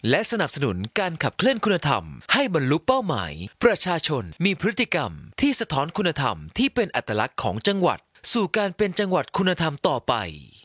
และสนับสนุนการขับเคลื่อนคุณธรรมให้บรรลุเป้าหมายประชาชนมีพฤติกรรมที่สะท้อนคุณธรรมที่เป็นอัตลักษณ์ของจังหวัดสู่การเป็นจังหวัดคุณธรรมต่อไป